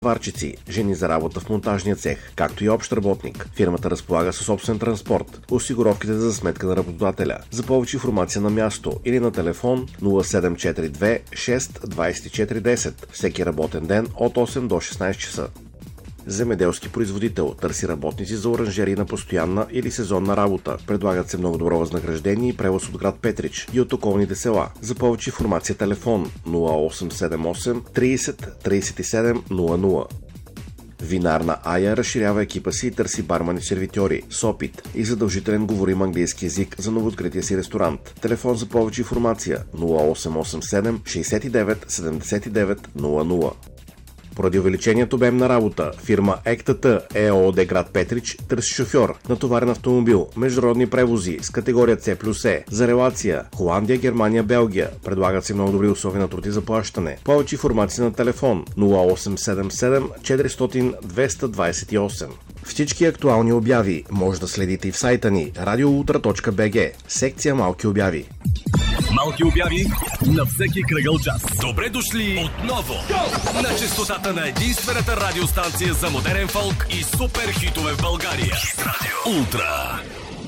сварчици, жени за работа в монтажния цех, както и общ работник. Фирмата разполага със собствен транспорт. Осигуровките за сметка на работодателя. За повече информация на място или на телефон 0742 6 24 10. Всеки работен ден от 8 до 16 часа. Земеделски производител търси работници за оранжерии на постоянна или сезонна работа. Предлагат се много добро възнаграждение и превоз от град Петрич и от околните села. За повече информация телефон 0878 30 37 00. Винарна Ая разширява екипа си и търси бармани сервитьори с опит и задължителен говорим английски език за новооткрития си ресторант. Телефон за повече информация 0887 69 79 00. Поради увеличението обем на работа, фирма ЕКТТ ЕООД град Петрич търси шофьор, натоварен автомобил, международни превози с категория C+E за релация Холандия, Германия, Белгия. Предлагат се много добри условия на труд и заплащане. Повече информация на телефон 0877 400 228. Всички актуални обяви може да следите и в сайта ни radioultra.bg, секция Малки обяви. Малки обяви на всеки кръгъл час. Добре дошли отново на честотата на единствената радиостанция за модерен фолк и супер хитове в България. Ултра.